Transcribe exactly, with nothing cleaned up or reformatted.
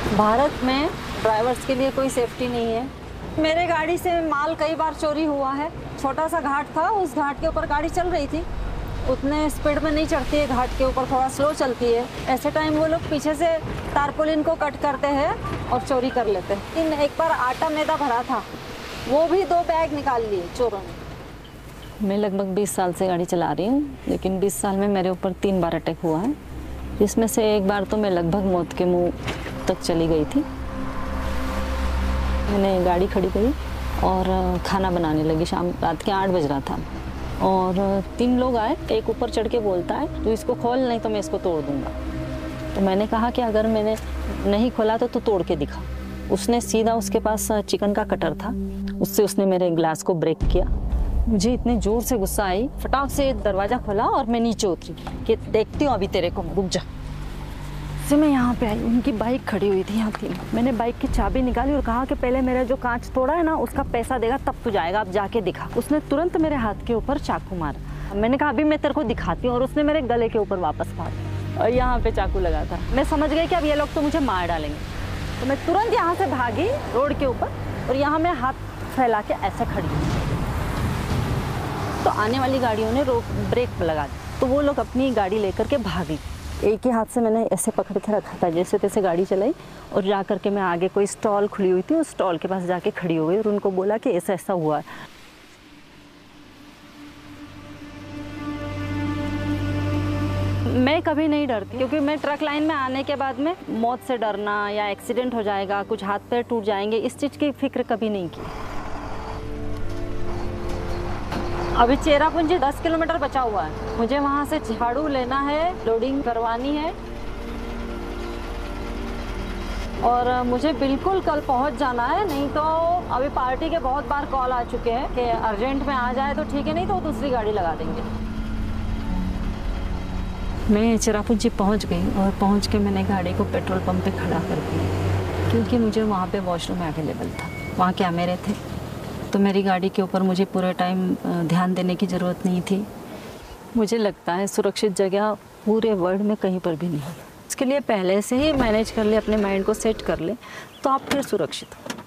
भारत में ड्राइवर्स के लिए कोई सेफ्टी नहीं है। मेरे गाड़ी से माल कई बार चोरी हुआ है। छोटा सा घाट था, उस घाट के ऊपर गाड़ी चल रही थी, उतने स्पीड में नहीं चढ़ती है, घाट के ऊपर थोड़ा स्लो चलती है। ऐसे टाइम वो लोग पीछे से तारपोलिन को कट करते हैं और चोरी कर लेते हैं। इन एक बार आटा मैदा भरा था, वो भी दो बैग निकाल लिए चोरों ने। मैं लगभग बीस साल से गाड़ी चला रही हूँ, लेकिन बीस साल में मेरे ऊपर तीन बार अटैक हुआ है, जिसमें से एक बार तो मैं लगभग मौत के मुंह तक चली गई थी। मैंने गाड़ी खड़ी करी और खाना बनाने लगी। शाम रात के आठ बज रहा था और तीन लोग आए। एक ऊपर चढ़ के बोलता है, तू इसको खोल, नहीं तो मैं इसको तोड़ दूंगा। तो मैंने कहा कि अगर मैंने नहीं खोला तो तू तोड़ के दिखा। उसने सीधा, उसके पास चिकन का कटर था, उससे उसने मेरे ग्लास को ब्रेक किया। मुझे इतने जोर से गुस्सा आई, फटाक से दरवाज़ा खोला और मैं नीचे उतरी कि देखती हूँ अभी तेरे को, रुक जा। से मैं यहाँ पे आई, उनकी बाइक खड़ी हुई थी यहाँ थी। मैंने बाइक की चाबी निकाली और कहा कि पहले मेरा जो कांच तोड़ा है ना, उसका पैसा देगा तब तू जाएगा, अब जाके दिखा। उसने तुरंत मेरे हाथ के ऊपर चाकू मारा। मैंने कहा अभी मैं तेरे को दिखाती हूँ, और उसने मेरे गले के ऊपर वापस मारा और यहाँ पे चाकू लगा था। मैं समझ गई कि अब ये लोग तो मुझे मार डालेंगे, तो मैं तुरंत यहाँ से भागी रोड के ऊपर, और यहाँ मैं हाथ फैला के ऐसे खड़ी। तो आने वाली गाड़ियों ने रोक ब्रेक लगा दी, तो वो लोग अपनी गाड़ी लेकर के भागी। एक ही हाथ से मैंने ऐसे पकड़ के रखा था, जैसे तैसे गाड़ी चलाई, और जा कर के मैं आगे कोई स्टॉल खुली हुई थी, उस स्टॉल के पास जाके खड़ी हो गई और उनको बोला कि ऐसा ऐसा हुआ है। मैं कभी नहीं डरती, क्योंकि मैं ट्रक लाइन में आने के बाद में मौत से डरना या एक्सीडेंट हो जाएगा, कुछ हाथ पैर टूट जाएंगे, इस चीज़ की फिक्र कभी नहीं की। अभी चेरापूंजी दस किलोमीटर बचा हुआ है, मुझे वहाँ से झाड़ू लेना है, लोडिंग करवानी है, और मुझे बिल्कुल कल पहुँच जाना है। नहीं तो अभी पार्टी के बहुत बार कॉल आ चुके हैं कि अर्जेंट में आ जाए तो ठीक है, नहीं तो दूसरी गाड़ी लगा देंगे। मैं चेरापूंजी पहुँच गई और पहुँच के मैंने गाड़ी को पेट्रोल पंप पे खड़ा कर दिया, क्योंकि मुझे वहाँ पे वॉशरूम अवेलेबल था, वहाँ कैमरे थे, तो मेरी गाड़ी के ऊपर मुझे पूरे टाइम ध्यान देने की ज़रूरत नहीं थी। मुझे लगता है सुरक्षित जगह पूरे वर्ल्ड में कहीं पर भी नहीं है। इसके लिए पहले से ही मैनेज कर ले, अपने माइंड को सेट कर ले, तो आप फिर सुरक्षित हो।